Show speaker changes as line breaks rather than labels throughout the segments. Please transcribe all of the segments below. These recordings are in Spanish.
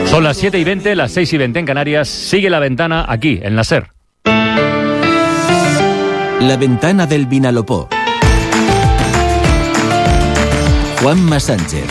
Son las 7:20, las 6:20 en Canarias. Sigue La Ventana aquí, en la SER.
La Ventana del Vinalopó. Juanma Sánchez.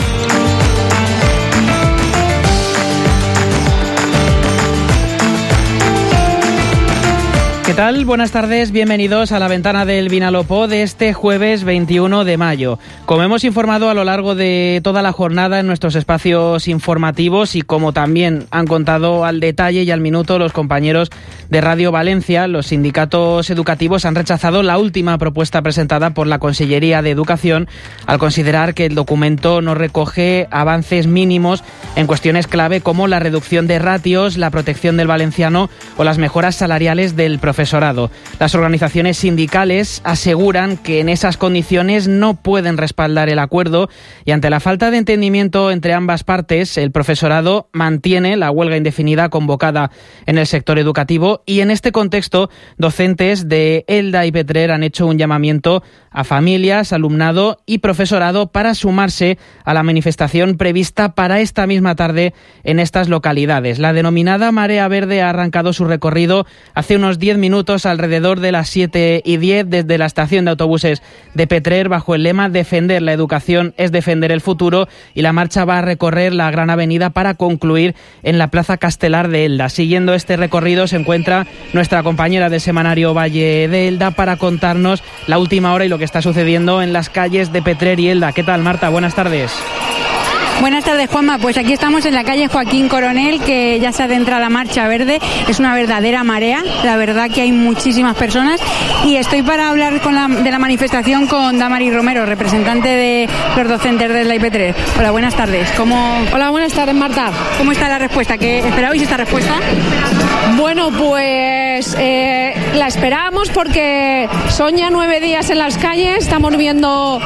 ¿Qué tal? Buenas tardes, bienvenidos a La Ventana del Vinalopó de este jueves 21 de mayo. Como hemos informado a lo largo de toda la jornada en nuestros espacios informativos y como también han contado al detalle y al minuto los compañeros de Radio Valencia, los sindicatos educativos han rechazado la última propuesta presentada por la Consellería de Educación al considerar que el documento no recoge avances mínimos en cuestiones clave como la reducción de ratios, la protección del valenciano o las mejoras salariales del profesorado. Las organizaciones sindicales aseguran que en esas condiciones no pueden respaldar el acuerdo y ante la falta de entendimiento entre ambas partes, el profesorado mantiene la huelga indefinida convocada en el sector educativo y en este contexto, docentes de Elda y Petrer han hecho un llamamiento a familias, alumnado y profesorado para sumarse a la manifestación prevista para esta misma tarde en estas localidades. La denominada Marea Verde ha arrancado su recorrido hace unos 10 minutos alrededor de las 7:10 desde la estación de autobuses de Petrer bajo el lema Defender la educación es defender el futuro, y la marcha va a recorrer la gran avenida para concluir en la Plaza Castelar de Elda. Siguiendo este recorrido se encuentra nuestra compañera del semanario Valle de Elda para contarnos la última hora y lo que está sucediendo en las calles de Petrer y Elda. ¿Qué tal, Marta? Buenas tardes.
Buenas tardes, Juanma. Pues aquí estamos en la calle Joaquín Coronel, que ya se adentra la Marcha Verde. Es una verdadera marea, la verdad que hay muchísimas personas. Y estoy para hablar de la manifestación con Damari Romero, representante de los docentes de la IP3. Hola, buenas tardes.
Hola, buenas tardes, Marta.
¿Cómo está la respuesta? ¿Qué esperabais esta respuesta?
Bueno, pues la esperábamos porque son ya 9 días en las calles. Estamos viendo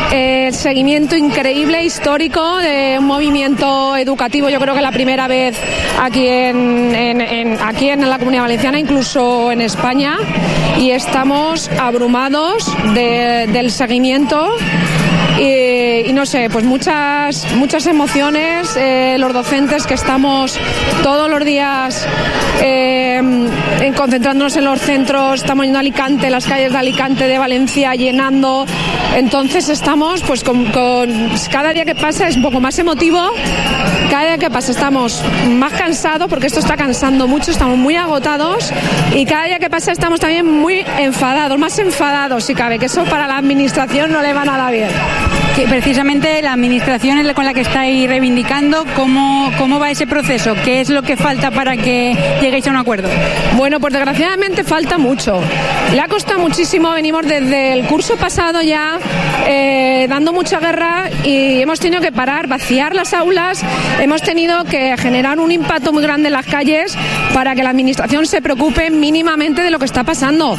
el seguimiento increíble, histórico, de un movimiento educativo. Yo creo que la primera vez aquí en la Comunidad Valenciana, incluso en España, y estamos abrumados del seguimiento. Y no sé, pues muchas emociones, los docentes que estamos todos los días concentrándonos en los centros, estamos yendo a Alicante, las calles de Alicante, de Valencia, llenando. Entonces estamos pues con cada día que pasa es un poco más emotivo, cada día que pasa estamos más cansados porque esto está cansando mucho, estamos muy agotados, y cada día que pasa estamos también muy enfadados, más enfadados si cabe, que eso para la administración no le va nada bien.
Que precisamente la administración es con la que estáis reivindicando. ¿Cómo va ese proceso? ¿Qué es lo que falta para que lleguéis a un acuerdo?
Bueno, pues desgraciadamente falta mucho. Le ha costado muchísimo, venimos desde el curso pasado ya dando mucha guerra y hemos tenido que parar, vaciar las aulas, hemos tenido que generar un impacto muy grande en las calles para que la administración se preocupe mínimamente de lo que está pasando.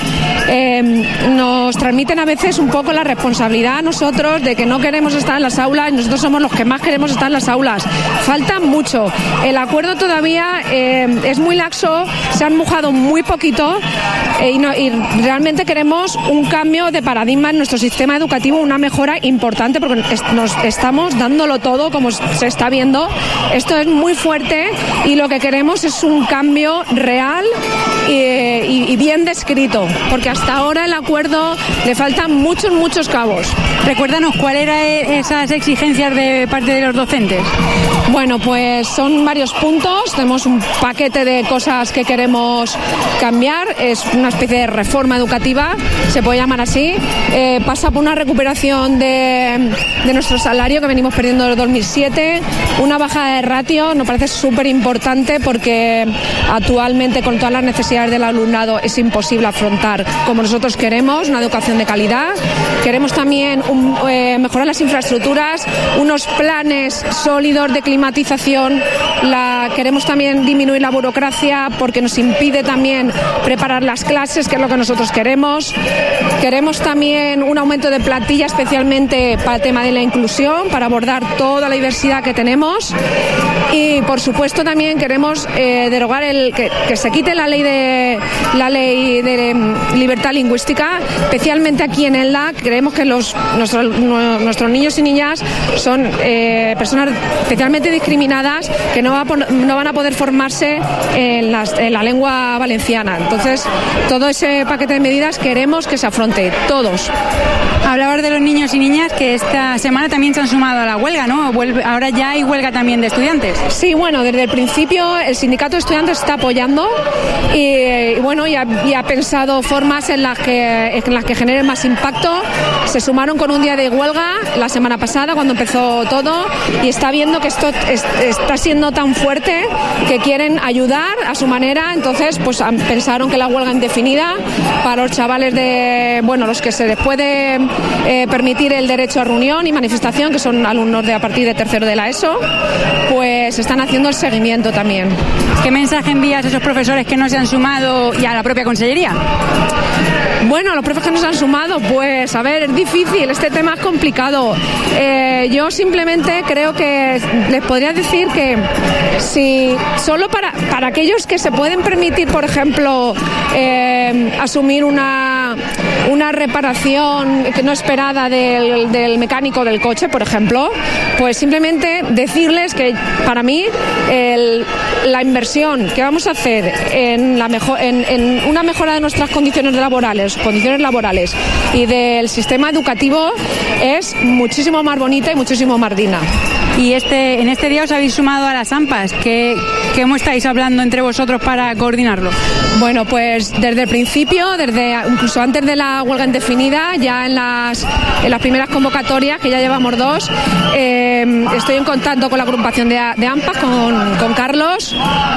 Nos transmiten a veces un poco la responsabilidad a nosotros de que no queremos estar en las aulas, y nosotros somos los que más queremos estar en las aulas. Falta mucho. El acuerdo todavía es muy laxo, se han mojado muy poquito y realmente queremos un cambio de paradigma en nuestro sistema educativo, una mejora importante porque nos estamos dándolo todo, como se está viendo. Esto es muy fuerte y lo que queremos es un cambio real y bien descrito, porque hasta ahora el acuerdo le faltan muchos cabos.
Recuérdanos cuáles eran esas exigencias de parte de los docentes.
Bueno, pues son varios puntos, tenemos un paquete de cosas que queremos cambiar, es una especie de reforma educativa, se puede llamar así, pasa por una recuperación de nuestro salario que venimos perdiendo desde 2007, una bajada de ratio, nos parece súper importante porque actualmente con todas las necesidades del alumnado es imposible afrontar como nosotros queremos, una educación de calidad. Queremos también mejorar las infraestructuras, unos planes sólidos de climatización, queremos también disminuir la burocracia porque nos impide también preparar las clases, que es lo que nosotros queremos. Queremos también un aumento de plantilla especialmente para el tema de la inclusión, para abordar toda la diversidad que tenemos, y por supuesto también queremos derogar que se quite la ley de libertad lingüística, especialmente aquí en Elda. Creemos que nuestros niños y niñas son personas especialmente discriminadas, que no van a poder formarse en la lengua valenciana. Entonces, todo ese paquete de medidas queremos que se afronte, todos.
Hablabas de los niños y niñas que esta semana también se han sumado a la huelga, ¿no? Ahora ya hay huelga también de estudiantes.
Sí, bueno, desde el principio el sindicato de estudiantes está apoyando y bueno, y ha pensado formas en las que generen más impacto. Se sumaron con un día de huelga la semana pasada cuando empezó todo y está viendo que esto está siendo tan fuerte que quieren ayudar a su manera. Entonces, pues pensaron que la huelga indefinida para los chavales los que se les puede permitir el derecho a reunión y manifestación, que son alumnos a partir de tercero de la ESO, pues están haciendo el seguimiento también.
¿Qué mensaje envías a esos profesores que no se han sumado y a la propia consellería?
Bueno, los profes que nos han sumado, pues a ver, es difícil, este tema es complicado. Yo simplemente creo que les podría decir que si solo para aquellos que se pueden permitir, por ejemplo, asumir una reparación que no esperada del mecánico del coche, por ejemplo, pues simplemente decirles que para mí la inversión que vamos a hacer en una mejora de nuestras condiciones laborales y del sistema educativo es muchísimo más bonita y muchísimo más digna.
Y en este día os habéis sumado a las AMPAs. ¿Cómo estáis hablando entre vosotros para coordinarlo?
Bueno, pues desde el principio, incluso antes de la huelga indefinida, ya en las primeras convocatorias, que ya llevamos 2, estoy en contacto con la agrupación de AMPAs, con Carlos,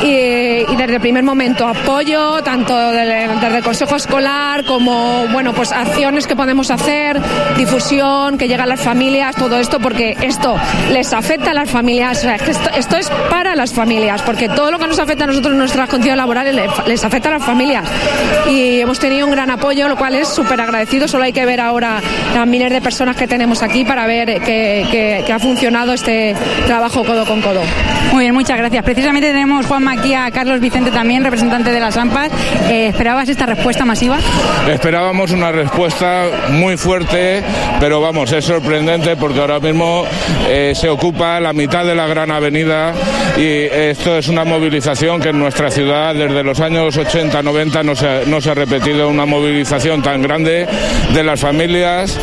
y desde el primer momento apoyo, tanto desde el Consejo Escolar como, pues acciones que podemos hacer, difusión, que llega a las familias, todo esto, porque esto les afecta a las familias, o sea, es que esto es para las familias, porque todo lo que nos afecta a nosotros en nuestras condiciones laborales les afecta a las familias, y hemos tenido un gran apoyo, lo cual es súper agradecido. Solo hay que ver ahora las miles de personas que tenemos aquí para ver que ha funcionado este trabajo codo con codo.
Muy bien, muchas gracias. Precisamente tenemos, Juanma, aquí a Carlos Vicente también, representante de las AMPAs. ¿Esperabas esta respuesta masiva?
Esperábamos una respuesta muy fuerte, pero vamos, es sorprendente porque ahora mismo se ocupa la mitad de la Gran Avenida y esto es una movilización que en nuestra ciudad desde los años 80-90 no se ha repetido una movilización tan grande de las familias,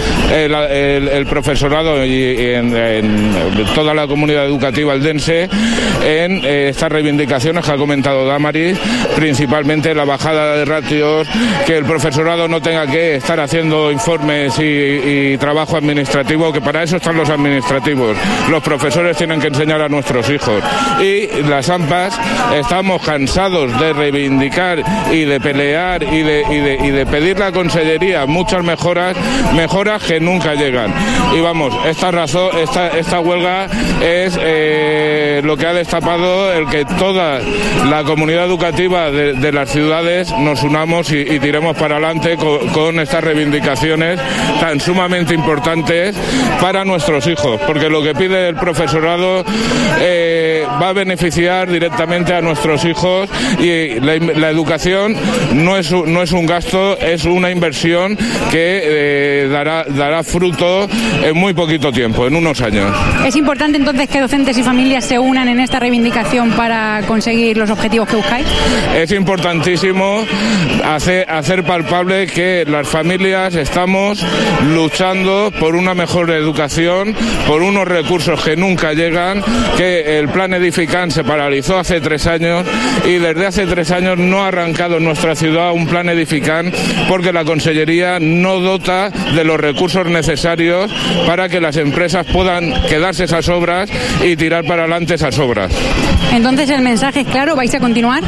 el profesorado y en toda la comunidad educativa aldense en estas reivindicaciones que ha comentado Damaris, principalmente la bajada de ratios, que el profesorado no tenga que estar haciendo informes y trabajo administrativo, que para eso están los administrativos. Los profesores tienen que enseñar a nuestros hijos. Y las AMPAs estamos cansados de reivindicar y de pelear y de pedir a la Consellería muchas mejoras que nunca llegan. Y vamos, esta huelga es lo que ha destapado el que toda la comunidad educativa de las ciudades nos unamos y tiremos para adelante con estas reivindicaciones tan sumamente importantes para nuestros hijos, porque lo que pide el profesorado va a beneficiar directamente a nuestros hijos, y la educación no es un gasto, es una inversión que dará fruto en muy poquito tiempo, en unos años.
Es importante entonces que docentes y familias se unan en esta reivindicación para conseguir los objetivos que buscáis.
Es importantísimo hacer palpable que las familias estamos luchando por una mejor educación, por unos recursos que nunca llegan, que el plan Edificant se paralizó hace 3 años y desde hace 3 años no ha arrancado en nuestra ciudad un plan Edificant porque la Consellería no dota de los recursos necesarios para que las empresas puedan quedarse esas obras y tirar para adelante esas obras.
Entonces el mensaje es claro, ¿vais a continuar?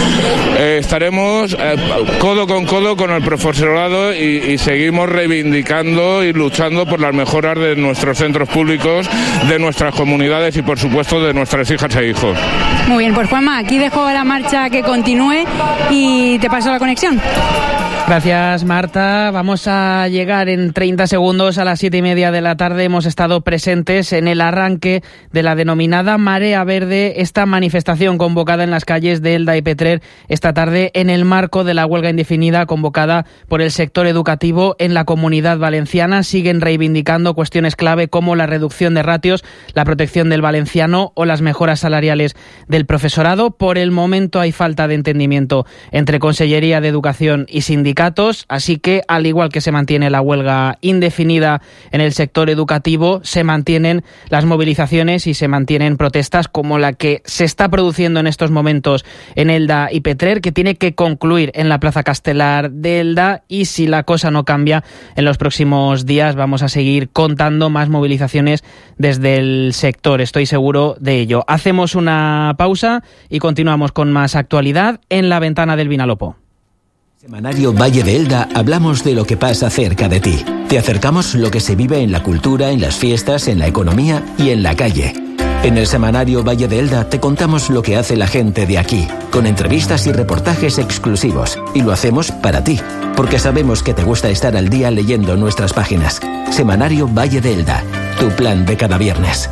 Estaremos codo con codo con el profesorado y seguimos reivindicando y luchando por las mejoras de nuestros centros públicos, de nuestras comunidades y por supuesto de nuestras hijas e hijos.
Muy bien, pues Juanma, aquí dejo la marcha que continúe y te paso la conexión.
Gracias, Marta. Vamos a llegar en 30 segundos a las 7:30 de la tarde. Hemos estado presentes en el arranque de la denominada Marea Verde, esta manifestación convocada en las calles de Elda y Petrer esta tarde en el marco de la huelga indefinida convocada por el sector educativo en la Comunidad Valenciana. Siguen reivindicando cuestiones clave como la reducción de ratios, la protección del valenciano o las mejoras salariales del profesorado. Por el momento hay falta de entendimiento entre Consellería de Educación y sindicatos, así que al igual que se mantiene la huelga indefinida en el sector educativo, se mantienen las movilizaciones y se mantienen protestas como la que se está produciendo en estos momentos en Elda y Petrer, que tiene que concluir en la Plaza Castelar de Elda, y si la cosa no cambia en los próximos días vamos a seguir contando más movilizaciones desde el sector, estoy seguro de ello. Hacemos una pausa y continuamos con más actualidad en La Ventana del Vinalopó.
Semanario Valle de Elda hablamos de lo que pasa cerca de ti. Te acercamos lo que se vive en la cultura, en las fiestas, en la economía y en la calle. En el semanario Valle de Elda te contamos lo que hace la gente de aquí, con entrevistas y reportajes exclusivos. Y lo hacemos para ti, porque sabemos que te gusta estar al día leyendo nuestras páginas. Semanario Valle de Elda, tu plan de cada viernes.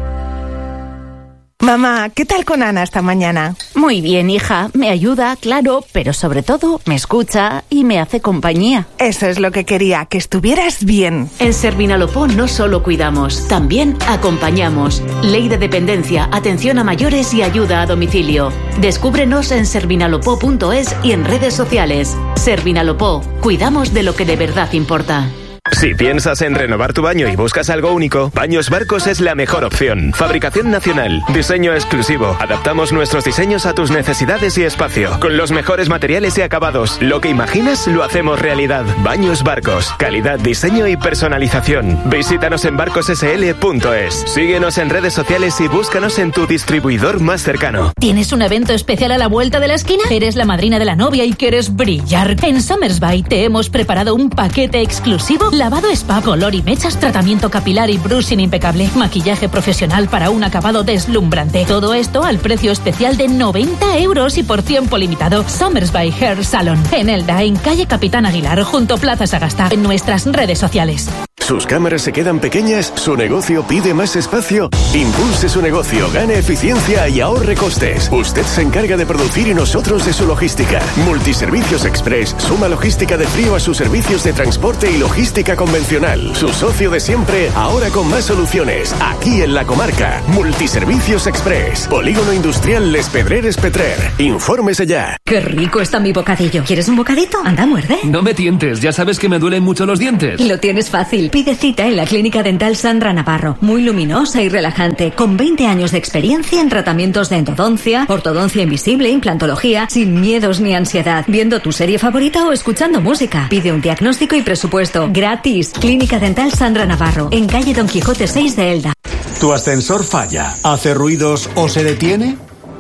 Mamá, ¿qué tal con Ana esta mañana?
Muy bien, hija. Me ayuda, claro, pero sobre todo me escucha y me hace compañía.
Eso es lo que quería, que estuvieras bien.
En Servinalopó no solo cuidamos, también acompañamos. Ley de dependencia, atención a mayores y ayuda a domicilio. Descúbrenos en servinalopó.es y en redes sociales. Servinalopó, cuidamos de lo que de verdad importa.
Si piensas en renovar tu baño y buscas algo único, Baños Barcos es la mejor opción. Fabricación nacional, diseño exclusivo. Adaptamos nuestros diseños a tus necesidades y espacio, con los mejores materiales y acabados. Lo que imaginas lo hacemos realidad. Baños Barcos, calidad, diseño y personalización. Visítanos en barcossl.es. Síguenos en redes sociales y búscanos en tu distribuidor más cercano.
¿Tienes un evento especial a la vuelta de la esquina? ¿Eres la madrina de la novia y quieres brillar? En Somersby te hemos preparado un paquete exclusivo. Lavado spa, color y mechas, tratamiento capilar y brushing impecable, maquillaje profesional para un acabado deslumbrante. Todo esto al precio especial de 90 euros y por tiempo limitado. Somersby Hair Salon, en Elda, en calle Capitán Aguilar, junto a Plaza Sagasta, en nuestras redes sociales.
¿Sus cámaras se quedan pequeñas? ¿Su negocio pide más espacio? Impulse su negocio, gane eficiencia y ahorre costes. Usted se encarga de producir y nosotros de su logística. Multiservicios Express suma logística de frío a sus servicios de transporte y logística convencional. Su socio de siempre, ahora con más soluciones. Aquí en la comarca. Multiservicios Express. Polígono Industrial Les Pedreres Petrer. Infórmese ya.
¡Qué rico está mi bocadillo! ¿Quieres un bocadito? Anda, muerde.
No me tientes, ya sabes que me duelen mucho los dientes.
Lo tienes fácil. Pide cita en la Clínica Dental Sandra Navarro. Muy luminosa y relajante, con 20 años de experiencia en tratamientos de endodoncia, ortodoncia invisible, implantología, sin miedos ni ansiedad, viendo tu serie favorita o escuchando música. Pide un diagnóstico y presupuesto gratis. Clínica Dental Sandra Navarro, en calle Don Quijote 6 de Elda.
¿Tu ascensor falla, hace ruidos o se detiene?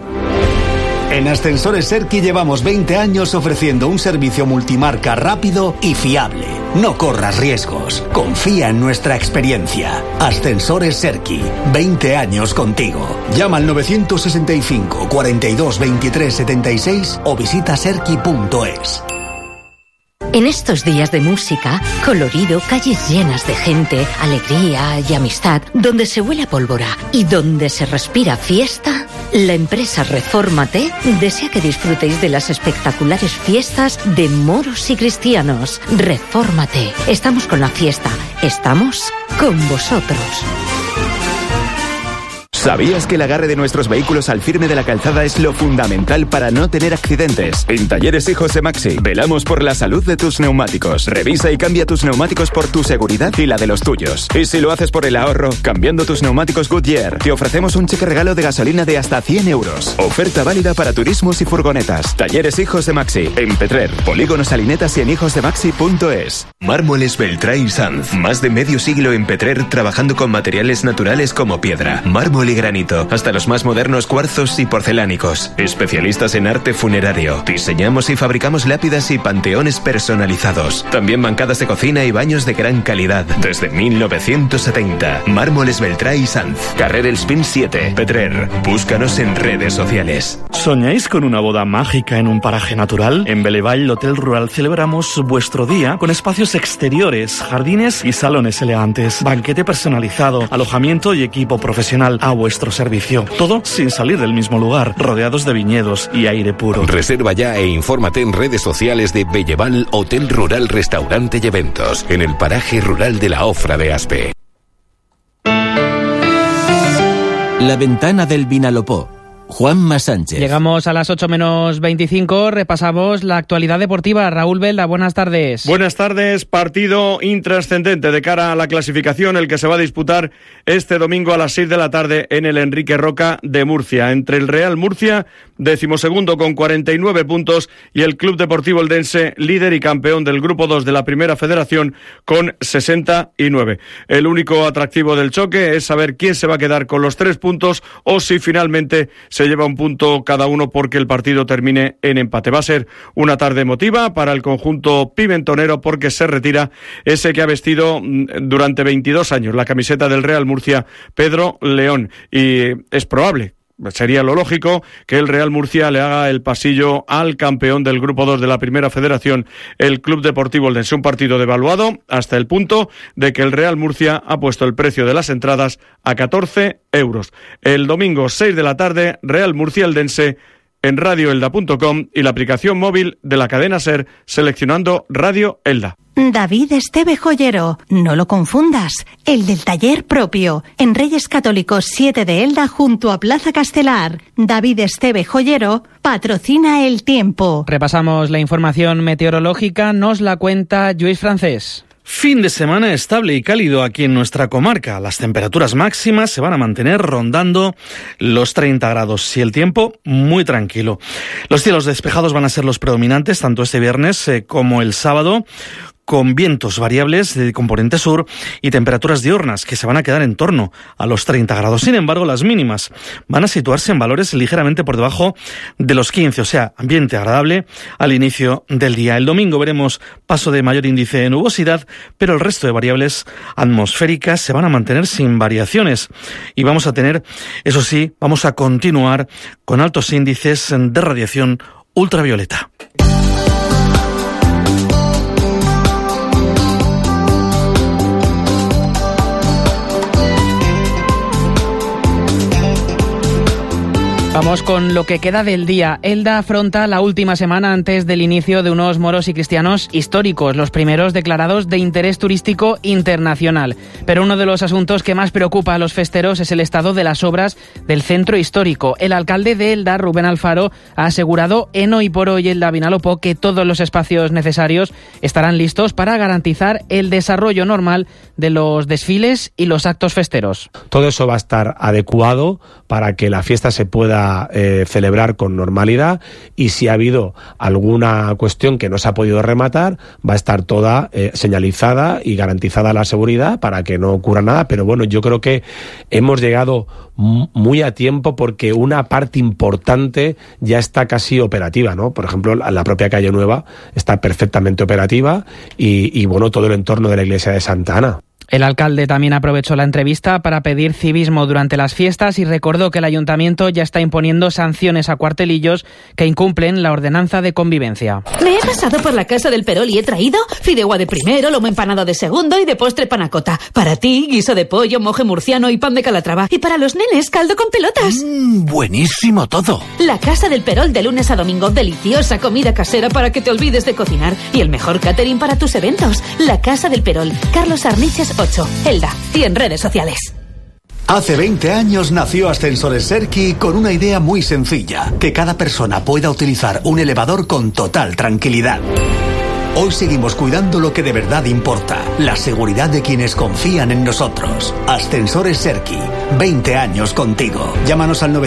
En Ascensores Serki llevamos 20 años ofreciendo un servicio multimarca rápido y fiable. No corras riesgos. Confía en nuestra experiencia. Ascensores Serki. 20 años contigo. Llama al 965 42 23 76 o visita serki.es.
En estos días de música, colorido, calles llenas de gente, alegría y amistad, donde se huele a pólvora y donde se respira fiesta, la empresa Refórmate desea que disfrutéis de las espectaculares fiestas de moros y cristianos. Refórmate. Estamos con la fiesta. Estamos con vosotros.
¿Sabías que el agarre de nuestros vehículos al firme de la calzada es lo fundamental para no tener accidentes? En Talleres Hijos de Maxi velamos por la salud de tus neumáticos. Revisa y cambia tus neumáticos por tu seguridad y la de los tuyos. Y si lo haces por el ahorro, cambiando tus neumáticos Goodyear, te ofrecemos un cheque regalo de gasolina de hasta 100 euros. Oferta válida para turismos y furgonetas. Talleres Hijos de Maxi, en Petrer, Polígono Salinetas y en hijosdemaxi.es.
Mármoles Beltrán y Sanz. Más de medio siglo en Petrer trabajando con materiales naturales como piedra, mármol y granito, hasta los más modernos cuarzos y porcelánicos. Especialistas en arte funerario. Diseñamos y fabricamos lápidas y panteones personalizados. También bancadas de cocina y baños de gran calidad. Desde 1970. Mármoles Beltrán y Sanz. Carrer El Spin 7, Petrer. Búscanos en redes sociales.
¿Soñáis con una boda mágica en un paraje natural? En Belevall Hotel Rural celebramos vuestro día con espacios exteriores, jardines y salones elegantes. Banquete personalizado, alojamiento y equipo profesional a vuestro servicio. Todo sin salir del mismo lugar, rodeados de viñedos y aire puro.
Reserva ya e infórmate en redes sociales de Belleval Hotel Rural Restaurante y Eventos, en el paraje rural de la Ofra de Aspe.
La ventana del Vinalopó. Juanma Sánchez.
Llegamos a las 8 menos 25, repasamos la actualidad deportiva. Raúl Belda, buenas tardes.
Buenas tardes, partido intrascendente de cara a la clasificación, el que se va a disputar este domingo a las 6 de la tarde en el Enrique Roca de Murcia, entre el Real Murcia, 12º con 49 puntos, y el Club Deportivo Eldense, líder y campeón del Grupo 2 de la Primera Federación, con 69. El único atractivo del choque es saber quién se va a quedar con los 3 puntos o si finalmente se lleva un punto cada uno porque el partido termine en empate. Va a ser una tarde emotiva para el conjunto pimentonero porque se retira ese que ha vestido durante 22 años la camiseta del Real Murcia, Pedro León, y es probable, sería lo lógico, que el Real Murcia le haga el pasillo al campeón del Grupo 2 de la Primera Federación, el Club Deportivo Eldense. Un partido devaluado hasta el punto de que el Real Murcia ha puesto el precio de las entradas a 14 euros. El domingo 6 de la tarde, Real Murcia Eldense en radioelda.com y la aplicación móvil de la cadena SER seleccionando Radio Elda.
David Esteve Joyero, no lo confundas, el del taller propio, en Reyes Católicos 7 de Elda junto a Plaza Castelar. David Esteve Joyero patrocina el tiempo.
Repasamos la información meteorológica, nos la cuenta Lluís Francés.
Fin de semana estable y cálido aquí en nuestra comarca. Las temperaturas máximas se van a mantener rondando los 30 grados y el tiempo muy tranquilo. Los cielos despejados van a ser los predominantes tanto este viernes como el sábado, con vientos variables de componente sur y temperaturas diurnas que se van a quedar en torno a los 30 grados. Sin embargo, las mínimas van a situarse en valores ligeramente por debajo de los 15, o sea, ambiente agradable al inicio del día. El domingo veremos paso de mayor índice de nubosidad, pero el resto de variables atmosféricas se van a mantener sin variaciones. Y vamos a tener, eso sí, vamos a continuar con altos índices de radiación ultravioleta.
Vamos con lo que queda del día. Elda afronta la última semana antes del inicio de unos moros y cristianos históricos, los primeros declarados de interés turístico internacional. Pero uno de los asuntos que más preocupa a los festeros es el estado de las obras del centro histórico. El alcalde de Elda, Rubén Alfaro, ha asegurado en Hoy por Hoy Elda Vinalopó que todos los espacios necesarios estarán listos para garantizar el desarrollo normal de los desfiles y los actos festeros.
Todo eso va a estar adecuado para que la fiesta se pueda celebrar con normalidad, y si ha habido alguna cuestión que no se ha podido rematar, va a estar toda señalizada y garantizada la seguridad para que no ocurra nada. Pero bueno, yo creo que hemos llegado muy a tiempo porque una parte importante ya está casi operativa, ¿no? Por ejemplo, la propia calle Nueva está perfectamente operativa y bueno, todo el entorno de la iglesia de Santa Ana.
El alcalde también aprovechó la entrevista para pedir civismo durante las fiestas y recordó que el ayuntamiento ya está imponiendo sanciones a cuartelillos que incumplen la ordenanza de convivencia.
Me he pasado por la casa del Perol y he traído fideuá de primero, lomo empanado de segundo y de postre panacota. Para ti, guiso de pollo, moje murciano y pan de Calatrava. Y para los nenes, caldo con pelotas.
Buenísimo todo.
La casa del Perol de lunes a domingo. Deliciosa comida casera para que te olvides de cocinar. Y el mejor catering para tus eventos. La casa del Perol. Carlos Arniches 8, Elda, y en redes sociales.
Hace 20 años nació Ascensores Serki con una idea muy sencilla: que cada persona pueda utilizar un elevador con total tranquilidad. Hoy seguimos cuidando lo que de verdad importa, la seguridad de quienes confían en nosotros. Ascensores Serki, 20 años contigo. Llámanos al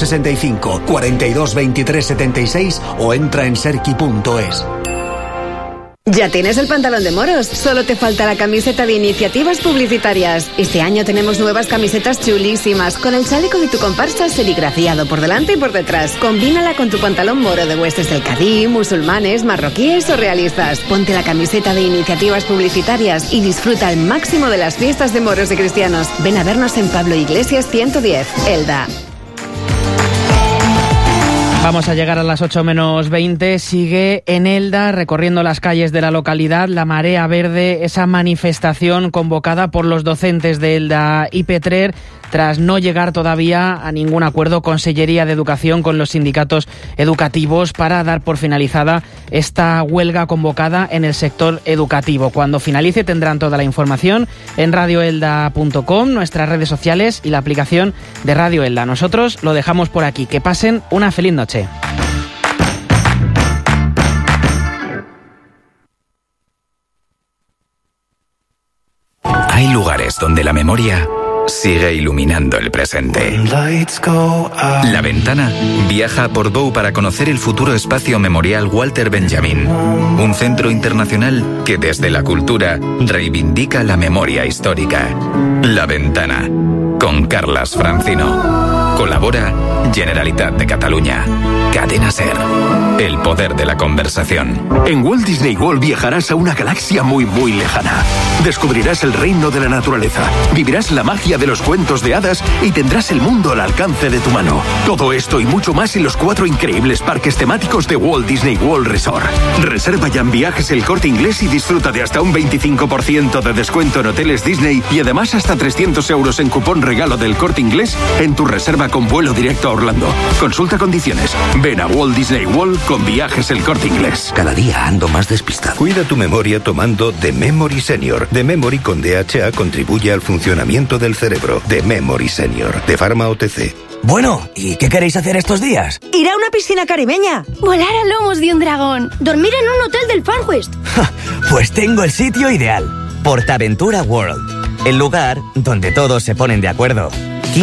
965 42 23 76 o entra en serki.es.
¿Ya tienes el pantalón de moros? Solo te falta la camiseta de iniciativas publicitarias. Este año tenemos nuevas camisetas chulísimas, con el chaleco de tu comparsa serigrafiado por delante y por detrás. Combínala con tu pantalón moro de huestes del Cadí, musulmanes, marroquíes o realistas. Ponte la camiseta de iniciativas publicitarias y disfruta al máximo de las fiestas de moros y cristianos. Ven a vernos en Pablo Iglesias 110, Elda.
Vamos a llegar a las 8 menos 20. Sigue en Elda, recorriendo las calles de la localidad, la Marea Verde, esa manifestación convocada por los docentes de Elda y Petrer tras no llegar todavía a ningún acuerdo, Consellería de Educación con los sindicatos educativos para dar por finalizada esta huelga convocada en el sector educativo. Cuando finalice tendrán toda la información en radioelda.com, nuestras redes sociales y la aplicación de Radio Elda. Nosotros lo dejamos por aquí. Que pasen una feliz noche.
Hay lugares donde la memoria sigue iluminando el presente. La Ventana viaja a Portbou para conocer el futuro espacio memorial Walter Benjamin, un centro internacional que desde la cultura reivindica la memoria histórica. La Ventana, con Carlas Francino. Colabora Generalitat de Catalunya. Cadena SER. El poder de la conversación.
En Walt Disney World viajarás a una galaxia muy, muy lejana. Descubrirás el reino de la naturaleza, vivirás la magia de los cuentos de hadas y tendrás el mundo al alcance de tu mano. Todo esto y mucho más en los 4 increíbles parques temáticos de Walt Disney World Resort. Reserva ya en Viajes El Corte Inglés y disfruta de hasta un 25% de descuento en hoteles Disney y además hasta 300 euros en cupón regalo del Corte Inglés en tu reserva con vuelo directo a Orlando. Consulta condiciones. Ven a Walt Disney World con Viajes El Corte Inglés.
Cada día ando más despistado.
Cuida tu memoria tomando The Memory Senior. The Memory con DHA contribuye al funcionamiento del cerebro. The Memory Senior, de Pharma OTC.
Bueno, ¿y qué queréis hacer estos días?
Ir a una piscina caribeña.
Volar a lomos de un dragón. Dormir en un hotel del Far West.
Pues tengo el sitio ideal. Portaventura World. El lugar donde todos se ponen de acuerdo.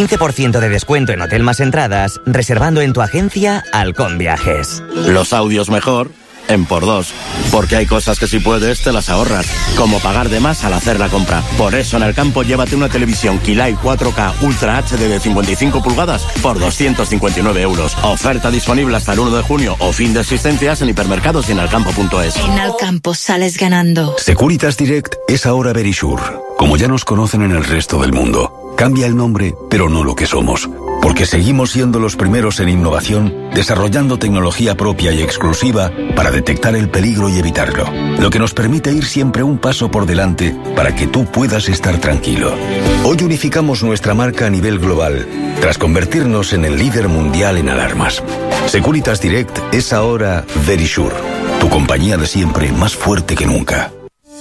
15% de descuento en hotel más entradas, reservando en tu agencia Halcón Viajes.
Los audios mejor en por 2, porque hay cosas que si puedes te las ahorras, como pagar de más al hacer la compra. Por eso en el campo llévate una televisión Kilai 4K Ultra HD de 55 pulgadas por 259 euros. Oferta disponible hasta el 1 de junio o fin de existencias en hipermercados y en alcampo.es.
En Alcampo sales ganando.
Securitas Direct es ahora Verisure. Como ya nos conocen en el resto del mundo, cambia el nombre, pero no lo que somos. Porque seguimos siendo los primeros en innovación, desarrollando tecnología propia y exclusiva para detectar el peligro y evitarlo. Lo que nos permite ir siempre un paso por delante para que tú puedas estar tranquilo. Hoy unificamos nuestra marca a nivel global, tras convertirnos en el líder mundial en alarmas. Securitas Direct es ahora Verisure, tu compañía de siempre más fuerte que nunca.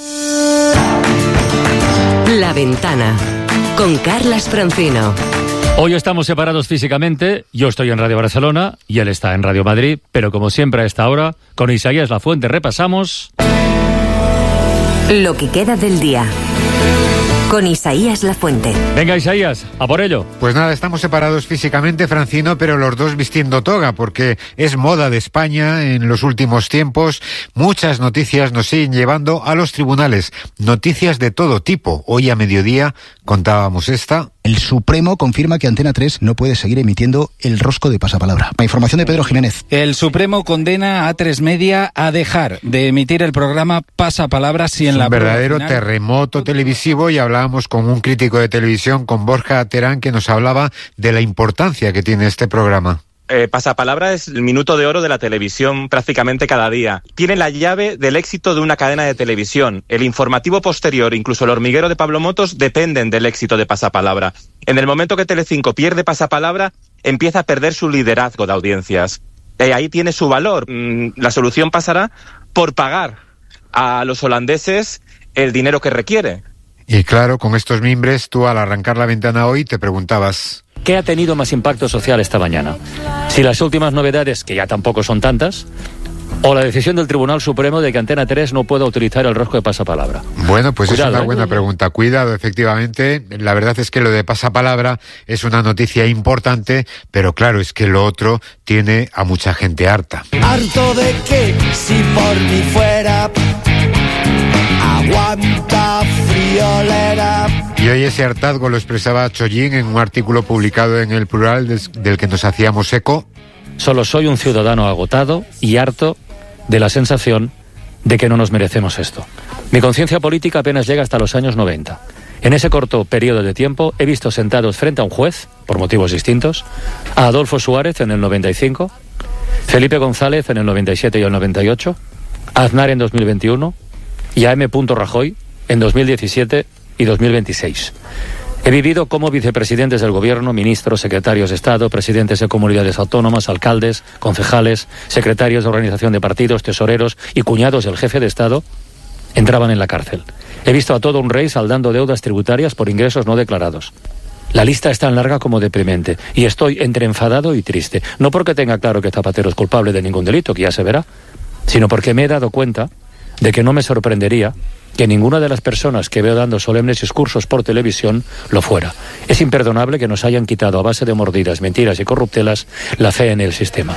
La Ventana, con Carlas Francino.
Hoy estamos separados físicamente, yo estoy en Radio Barcelona y él está en Radio Madrid, pero como siempre a esta hora, con Isaías Lafuente repasamos...
Lo que queda del día, con Isaías Lafuente.
Venga, Isaías, a por ello.
Pues nada, estamos separados físicamente, Francino, pero los dos vistiendo toga, porque es moda de España en los últimos tiempos. Muchas noticias nos siguen llevando a los tribunales, noticias de todo tipo. Hoy a mediodía contábamos esta...
El Supremo confirma que Antena 3 no puede seguir emitiendo el rosco de pasapalabra. La información de Pedro Jiménez.
El Supremo condena a A3 Media a dejar de emitir el programa Pasapalabra si en la...
Un verdadero terremoto televisivo, y hablábamos con un crítico de televisión, con Borja Terán, que nos hablaba de la importancia que tiene este programa.
Pasapalabra es el minuto de oro de la televisión prácticamente cada día. Tiene la llave del éxito de una cadena de televisión. El informativo posterior, incluso el hormiguero de Pablo Motos, dependen del éxito de Pasapalabra. En el momento que Telecinco pierde Pasapalabra, empieza a perder su liderazgo de audiencias. Ahí tiene su valor. La solución pasará por pagar a los holandeses el dinero que requiere.
Y claro, con estos mimbres, tú al arrancar La Ventana hoy te preguntabas...
¿Qué ha tenido más impacto social esta mañana? Si las últimas novedades, que ya tampoco son tantas, o la decisión del Tribunal Supremo de que Antena 3 no pueda utilizar el rosco de pasapalabra.
Bueno, pues cuidado, es una buena
pregunta.
pregunta. Cuidado, efectivamente. La verdad es que lo de pasapalabra es una noticia importante, pero claro, es que lo otro tiene a mucha gente harta.
Harto de que, si por mí fuera... Aguanta friolera.
Y hoy ese hartazgo lo expresaba Chollín en un artículo publicado en El Plural del que nos hacíamos eco.
Solo soy un ciudadano agotado y harto de la sensación de que no nos merecemos esto. Mi conciencia política apenas llega hasta los años 90. En ese corto periodo de tiempo he visto sentados frente a un juez, por motivos distintos, a Adolfo Suárez en el 95, Felipe González en el 97 y el 98, a Aznar en 2021... y a M. Rajoy en 2017 y 2026. He vivido como vicepresidentes del gobierno, ministros, secretarios de Estado, presidentes de comunidades autónomas, alcaldes, concejales, secretarios de organización de partidos, tesoreros y cuñados del jefe de Estado entraban en la cárcel. He visto a todo un rey saldando deudas tributarias por ingresos no declarados. La lista es tan larga como deprimente y estoy entre enfadado y triste. No porque tenga claro que Zapatero es culpable de ningún delito, que ya se verá, sino porque me he dado cuenta de que no me sorprendería que ninguna de las personas que veo dando solemnes discursos por televisión lo fuera. Es imperdonable que nos hayan quitado a base de mordidas, mentiras y corruptelas la fe en el sistema.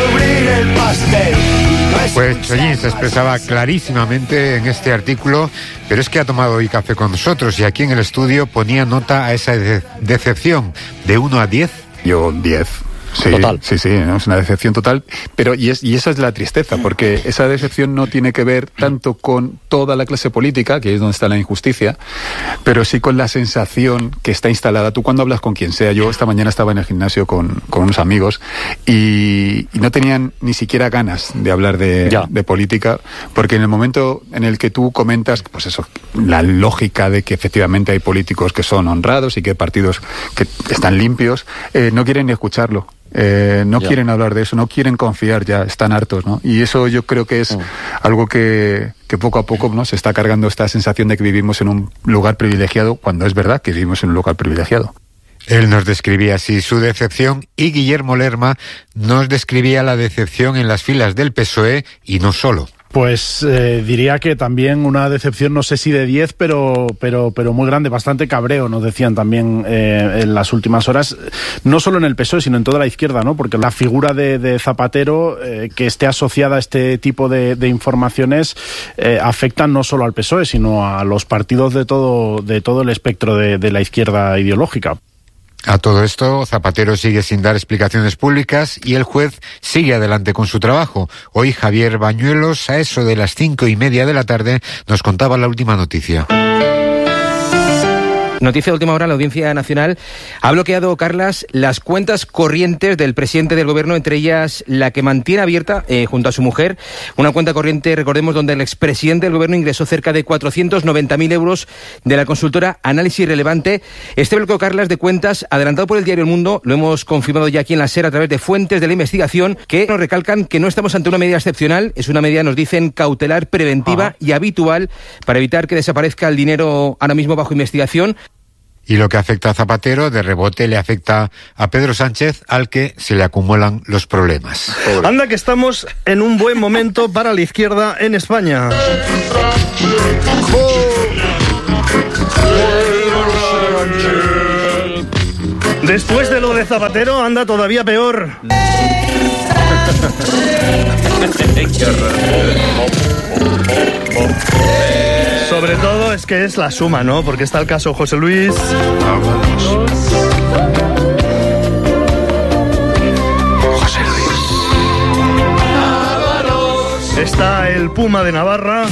Pues Chollín se expresaba clarísimamente en este artículo, pero es que ha tomado hoy café con nosotros y aquí en el estudio ponía nota a esa decepción de 1 a 10.
Yo 10. Sí, total. Sí, es una decepción total, pero y esa es la tristeza, porque esa decepción no tiene que ver tanto con toda la clase política, que es donde está la injusticia, pero sí con la sensación que está instalada. Tú cuando hablas con quien sea, yo esta mañana estaba en el gimnasio con unos amigos y no tenían ni siquiera ganas de hablar de política, porque en el momento en el que tú comentas, pues eso, la lógica de que efectivamente hay políticos que son honrados y que hay partidos que están limpios, no quieren ni escucharlo. No quieren hablar de eso, no quieren confiar, ya están hartos, ¿no? Y eso yo creo que es algo que poco a poco, ¿no?, se está cargando esta sensación de que vivimos en un lugar privilegiado, cuando es verdad que vivimos en un lugar privilegiado.
Él nos describía así su decepción y Guillermo Lerma nos describía la decepción en las filas del PSOE y no solo.
Pues diría que también una decepción, no sé si de 10, pero muy grande, bastante cabreo, nos decían también en las últimas horas, no solo en el PSOE, sino en toda la izquierda, ¿no? Porque la figura de Zapatero, que esté asociada a este tipo de informaciones, afectan no solo al PSOE, sino a los partidos de todo el espectro de la izquierda ideológica.
A todo esto, Zapatero sigue sin dar explicaciones públicas y el juez sigue adelante con su trabajo. Hoy Javier Bañuelos, a eso de las 5:30 de la tarde, nos contaba la última noticia.
Noticia de última hora, la Audiencia Nacional ha bloqueado, Carlas, las cuentas corrientes del presidente del Gobierno, entre ellas la que mantiene abierta junto a su mujer, una cuenta corriente, recordemos, donde el expresidente del Gobierno ingresó cerca de 490.000 euros de la consultora Análisis Relevante. Este bloqueo, Carlas, de cuentas, adelantado por el diario El Mundo, lo hemos confirmado ya aquí en la SER a través de fuentes de la investigación, que nos recalcan que no estamos ante una medida excepcional, es una medida, nos dicen, cautelar, preventiva y habitual para evitar que desaparezca el dinero ahora mismo bajo investigación.
Y lo que afecta a Zapatero, de rebote le afecta a Pedro Sánchez, al que se le acumulan los problemas.
Anda que estamos en un buen momento para la izquierda en España. Después de lo de Zapatero, anda todavía peor. Sobre todo es que es la suma, ¿no? Porque está el caso José Luis. José Luis. Está el Puma de Navarra.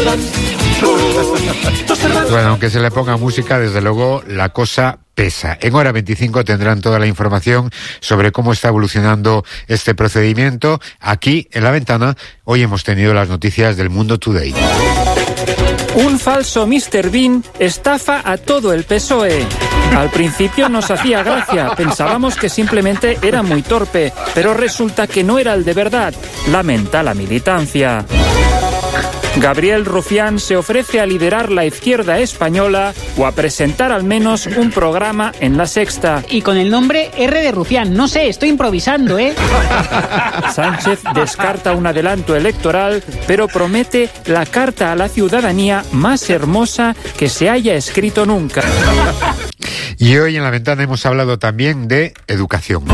Bueno, aunque se le ponga música, desde luego la cosa pesa. En hora 25 tendrán toda la información sobre cómo está evolucionando este procedimiento. Aquí, en La Ventana, hoy hemos tenido las noticias del Mundo Today.
Un falso Mr. Bean estafa a todo el PSOE. Al principio nos hacía gracia, pensábamos que simplemente era muy torpe, pero resulta que no era el de verdad, lamenta la militancia. Gabriel Rufián se ofrece a liderar la izquierda española o a presentar al menos un programa en La Sexta.
Y con el nombre R de Rufián, no sé, estoy improvisando, ¿eh?
Sánchez descarta un adelanto electoral, pero promete la carta a la ciudadanía más hermosa que se haya escrito nunca.
Y hoy en La Ventana hemos hablado también de educación.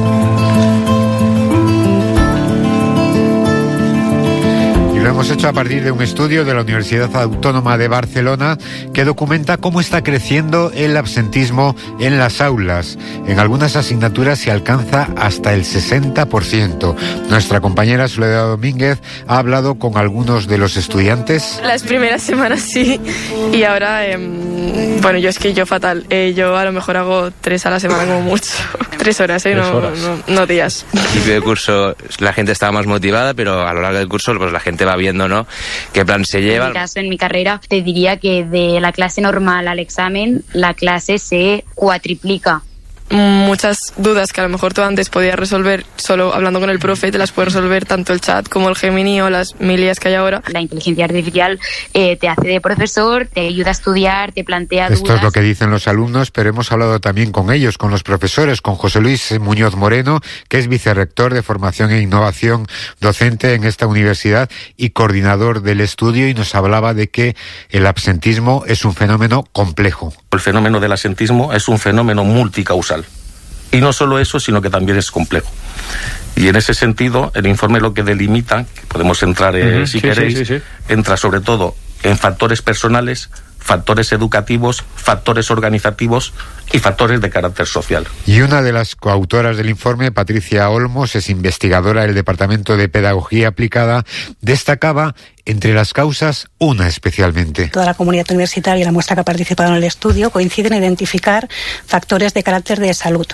Lo hemos hecho a partir de un estudio de la Universidad Autónoma de Barcelona que documenta cómo está creciendo el absentismo en las aulas. En algunas asignaturas se alcanza hasta el 60%. Nuestra compañera Soledad Domínguez ha hablado con algunos de los estudiantes.
Las primeras semanas sí, y ahora, bueno, yo fatal. Yo a lo mejor hago 3 a la semana como mucho. 3 horas,
3 horas.
No días.
Al principio del curso la gente estaba más motivada, pero a lo largo del curso pues la gente va viendo, ¿no?, qué plan se lleva.
En mi caso, en mi carrera, te diría que de la clase normal al examen, la clase se cuatriplica.
Muchas dudas que a lo mejor tú antes podías resolver solo hablando con el profe, te las puedes resolver tanto el chat como el Gemini o las milías que hay ahora.
La inteligencia artificial te hace de profesor, te ayuda a estudiar, te plantea dudas.
Esto es lo que dicen los alumnos, pero hemos hablado también con ellos, con los profesores, con José Luis Muñoz Moreno, que es vicerrector de Formación e Innovación docente en esta universidad y coordinador del estudio, y nos hablaba de que el absentismo es un fenómeno complejo.
El fenómeno del absentismo es un fenómeno multicausal. Y no solo eso, sino que también es complejo. Y en ese sentido, el informe lo que delimita, que podemos entrar si queréis, entra sobre todo en factores personales, factores educativos, factores organizativos y factores de carácter social.
Y una de las coautoras del informe, Patricia Olmos, es investigadora del Departamento de Pedagogía Aplicada, destacaba entre las causas una especialmente.
Toda la comunidad universitaria y la muestra que ha participado en el estudio coinciden en identificar factores de carácter de salud,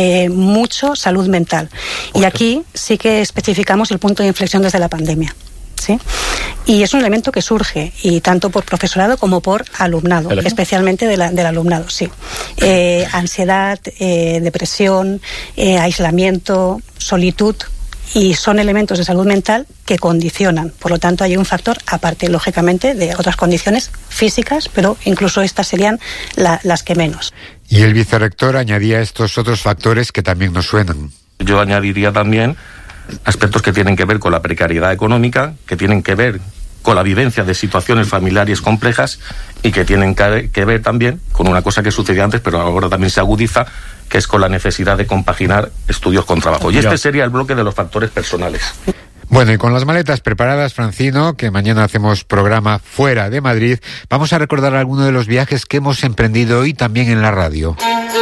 mucho salud mental. Y aquí sí que especificamos el punto de inflexión desde la pandemia. ¿Sí? Y es un elemento que surge, y tanto por profesorado como por alumnado, especialmente del alumnado, sí. Ansiedad, depresión, aislamiento, solitud, y son elementos de salud mental que condicionan. Por lo tanto, hay un factor, aparte, lógicamente, de otras condiciones físicas, pero incluso estas serían las que menos.
Y el vicerrector añadía estos otros factores que también nos suenan.
Yo añadiría también aspectos que tienen que ver con la precariedad económica, que tienen que ver con la vivencia de situaciones familiares complejas y que tienen que ver también con una cosa que sucedía antes, pero ahora también se agudiza, que es con la necesidad de compaginar estudios con trabajo. Y este sería el bloque de los factores personales.
Bueno, y con las maletas preparadas, Francino, que mañana hacemos programa fuera de Madrid, vamos a recordar algunos de los viajes que hemos emprendido hoy también en la radio.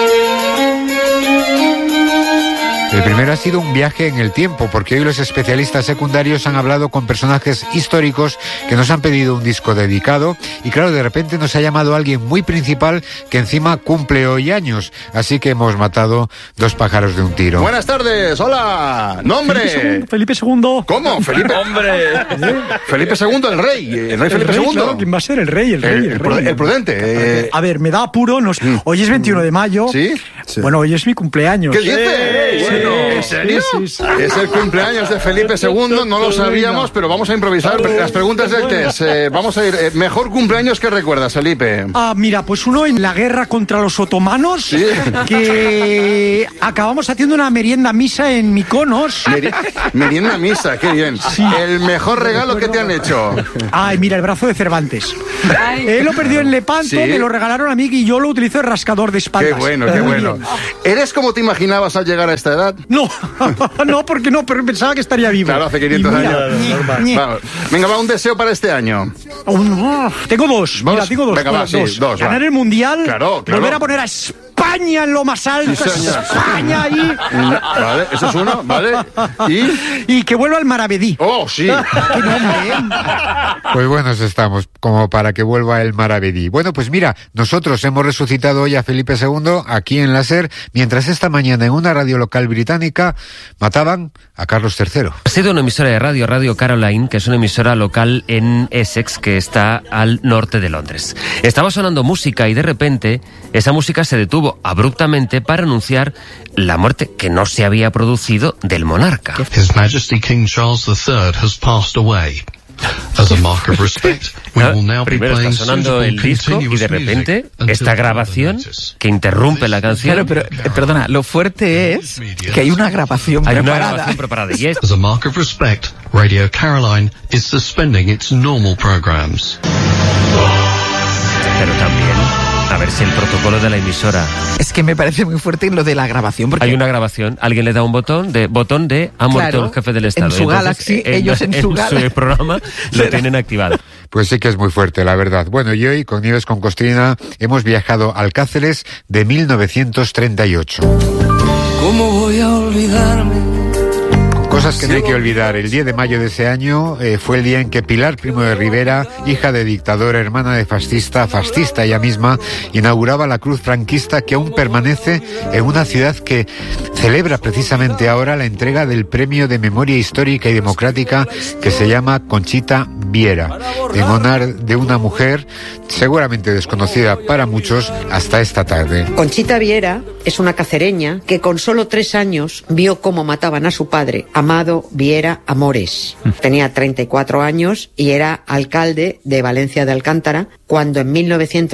El primero ha sido un viaje en el tiempo, porque hoy los especialistas secundarios han hablado con personajes históricos que nos han pedido un disco dedicado, y claro, de repente nos ha llamado alguien muy principal que encima cumple hoy años, así que hemos matado 2 pájaros de un tiro.
Buenas tardes, hola, nombre.
Felipe II.
¿Cómo? Felipe. Hombre. Felipe II, el rey Felipe II.
Claro, ¿quién va a ser? El rey.
El prudente.
A ver, me da apuro, hoy es 21 de mayo.
¿Sí?
Bueno, hoy es mi cumpleaños.
¿Qué dices?
Sí.
¿En serio?
Sí.
Es el cumpleaños de Felipe II, no lo sabíamos, pero vamos a improvisar las preguntas del test. Vamos a ir. Mejor cumpleaños que recuerdas, Felipe.
Mira, pues uno en la guerra contra los otomanos, ¿sí? Que acabamos haciendo una merienda misa en Mykonos.
Merienda misa, qué bien. Sí. El mejor regalo que te han hecho.
Ay, mira, el brazo de Cervantes. Él lo perdió en Lepanto, ¿sí? Me lo regalaron a mí y yo lo utilizo de rascador de espaldas.
Qué bueno, qué bueno. ¿Eres como te imaginabas al llegar a esta edad?
No, porque pero pensaba que estaría vivo.
Claro, hace 500 años. Vamos. Venga, va un deseo para este año.
Tengo dos.
Mira, tengo dos. Venga, va, sí, dos.
Ganar el Mundial,
claro.
Volver a poner a España en lo más alto, sí, España ahí.
Vale, eso es uno, ¿vale?
Y que vuelva al Maravedí.
Oh, sí.
Qué nombre,
Pues buenos estamos, como para que vuelva el Maravedí. Bueno, pues mira, nosotros hemos resucitado hoy a Felipe II aquí en la SER, mientras esta mañana en una radio local británica mataban a Carlos III.
Ha sido una emisora de Radio Caroline, que es una emisora local en Essex, que está al norte de Londres. Estaba sonando música y de repente esa música se detuvo abruptamente para anunciar la muerte que no se había producido del monarca.
His Majesty King Charles III has passed away. As a mark of respect, we will now be
primero
playing
está sonando el disco y de repente esta grabación que interrumpe la canción.
Claro, pero perdona, lo fuerte es que hay una grabación preparada.
Una grabación preparada y
As a mark of respect, Radio Caroline is suspending its normal programs.
Pero también, a ver si el protocolo de la emisora.
Es que me parece muy fuerte lo de la grabación. Porque
hay una grabación, alguien le da un botón de ha muerto el jefe del Estado.
En su Galaxy, ellos en su
programa lo tienen activado.
Pues sí que es muy fuerte, la verdad. Bueno, y hoy con Nieves con Costrina hemos viajado al Cáceres de 1938.
¿Cómo voy a olvidarme?
Cosas que no hay que olvidar. El 10 de mayo de ese año fue el día en que Pilar Primo de Rivera, hija de dictador, hermana de fascista ella misma, inauguraba la cruz franquista que aún permanece en una ciudad que celebra precisamente ahora la entrega del Premio de Memoria Histórica y Democrática que se llama Conchita Viera, en honor de una mujer seguramente desconocida para muchos hasta esta tarde.
Conchita Viera es una cacereña que con solo 3 años vio cómo mataban a su padre, Amado Viera Amores. Tenía 34 años y era alcalde de Valencia de Alcántara cuando en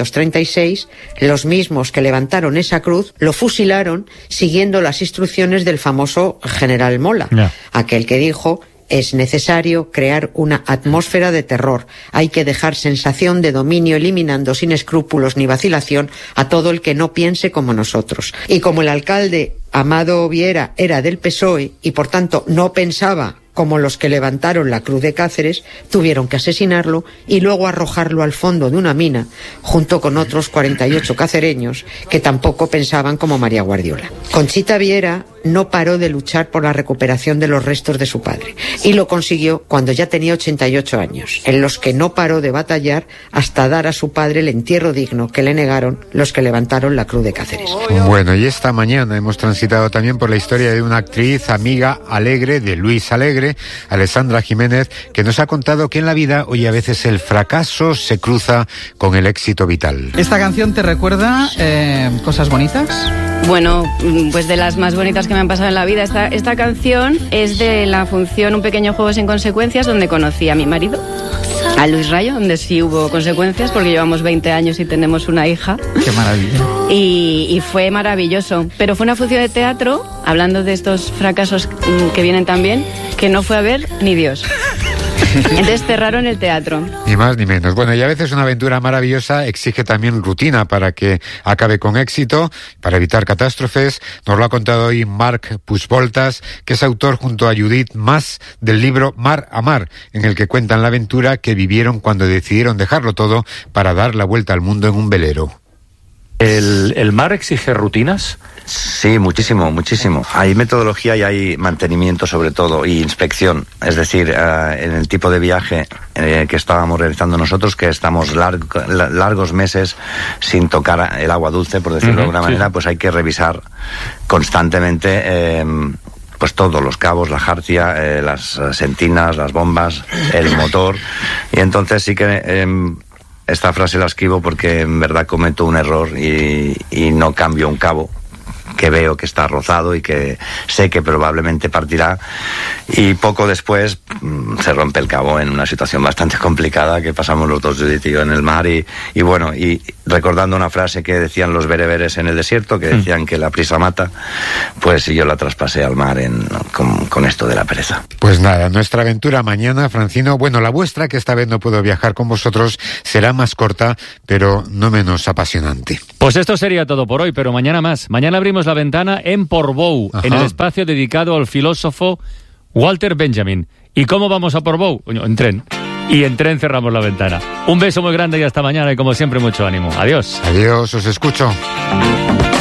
1936 los mismos que levantaron esa cruz lo fusilaron siguiendo las instrucciones del famoso general Mola, aquel que dijo: es necesario crear una atmósfera de terror. Hay que dejar sensación de dominio, eliminando sin escrúpulos ni vacilación a todo el que no piense como nosotros. Y como el alcalde Amado Viera era del PSOE y por tanto no pensaba como los que levantaron la cruz de Cáceres, tuvieron que asesinarlo y luego arrojarlo al fondo de una mina, junto con otros 48 cacereños que tampoco pensaban como María Guardiola. Conchita Viera no paró de luchar por la recuperación de los restos de su padre y lo consiguió cuando ya tenía 88 años, en los que no paró de batallar hasta dar a su padre el entierro digno que le negaron los que levantaron la cruz de Cáceres.
Bueno, y esta mañana hemos transitado también por la historia de una actriz amiga alegre de Luis Alegre, Alessandra Jiménez, que nos ha contado que en la vida, hoy a veces el fracaso se cruza con el éxito vital.
¿Esta canción te recuerda cosas bonitas?
Bueno, pues de las más bonitas que me han pasado en la vida. Esta canción es de la función Un pequeño juego sin consecuencias, donde conocí a mi marido, a Luis Rayo, donde sí hubo consecuencias porque llevamos 20 años y tenemos una hija.
¡Qué maravilla!
Y fue maravilloso. Pero fue una función de teatro, hablando de estos fracasos que vienen también, que no fue a ver ni Dios. Entonces cerraron el teatro.
Ni más ni menos. Bueno, y a veces una aventura maravillosa exige también rutina para que acabe con éxito, para evitar catástrofes. Nos lo ha contado hoy Marc Puigvoltas, que es autor junto a Judith Mas del libro Mar a Mar, en el que cuentan la aventura que vivieron cuando decidieron dejarlo todo para dar la vuelta al mundo en un velero.
¿El mar exige rutinas?
Sí, muchísimo, muchísimo. Hay metodología y hay mantenimiento sobre todo, y inspección. Es decir, en el tipo de viaje que estábamos realizando nosotros, que estamos largos meses sin tocar el agua dulce, por decirlo de alguna manera, pues hay que revisar constantemente pues todos los cabos, la jarcia, las sentinas, las bombas, el motor. Y entonces sí que esta frase la escribo porque en verdad cometo un error y no cambio un cabo que veo que está rozado y que sé que probablemente partirá, y poco después se rompe el cabo en una situación bastante complicada que pasamos los dos, Judith y yo, en el mar, y bueno, y recordando una frase que decían los bereberes en el desierto, que decían que la prisa mata, pues yo la traspasé al mar con esto de la pereza.
Pues nada, nuestra aventura mañana, Francino, bueno, la vuestra, que esta vez no puedo viajar con vosotros, será más corta, pero no menos apasionante.
Pues esto sería todo por hoy, pero mañana más. Mañana abrimos la ventana en Portbou, en el espacio dedicado al filósofo Walter Benjamin. ¿Y cómo vamos a Portbou? En tren. Y en tren cerramos la ventana. Un beso muy grande y hasta mañana, y como siempre mucho ánimo. Adiós.
Adiós, os escucho.